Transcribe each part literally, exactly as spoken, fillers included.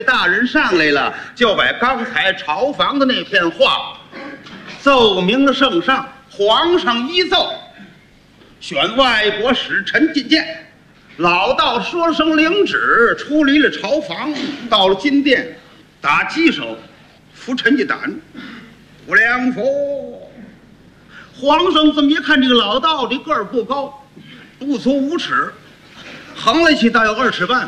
大人上来了，就把刚才朝房的那片话奏明了圣上。皇上依奏，选外国使陈进谏。老道说声领旨，出离了朝房，到了金殿，打鸡手，扶陈家胆，不良佛。皇上这么一看，这个老道这个儿不高，不足五尺，横了起大有二尺半。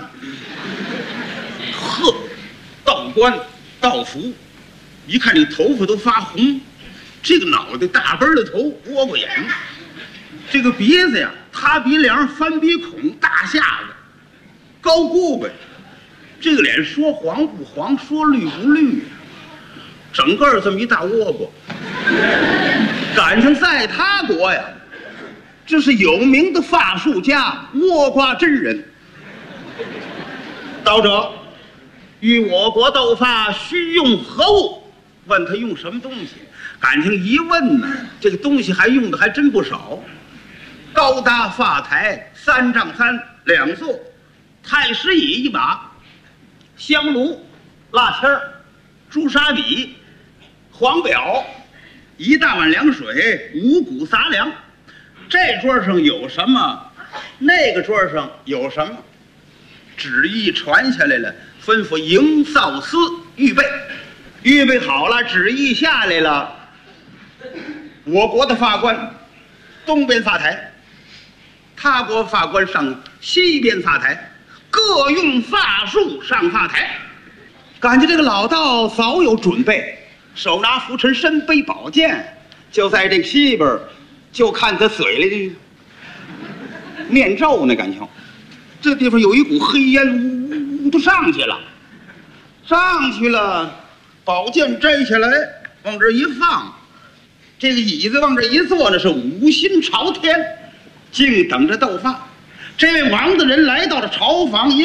呵，道冠道服，一看这头发都发红，这个脑袋大根的头，窝瓜眼，这个鼻子呀，塌鼻梁，翻鼻孔，大下子，高胳膊，这个脸说黄不黄，说绿不绿呀，整个这么一大窝瓜。感情在他国呀，这是有名的法术家倭瓜真人。道者，与我国斗法需用何物？问他用什么东西？感情一问呢，这个东西还用的还真不少。高搭发台三丈三，两座太师椅一把，香炉、蜡签儿、朱砂笔、黄表，一大碗凉水，五谷杂粮。这桌上有什么，那个桌上有什么，旨意传下来了，吩咐营造司预备，预备好了，旨意下来了。我国的法官东边法台，他国法官上西边法台，各用法术上法台。感觉这个老道早有准备，手拿拂尘，身背宝剑，就在这个西边，就看他嘴里念咒呢。感情这地方有一股黑烟，呜呜都上去了，上去了，宝剑摘下来往这一放，这个椅子往这一坐，那是五心朝天，静等着斗法。这位王大人来到了朝房，一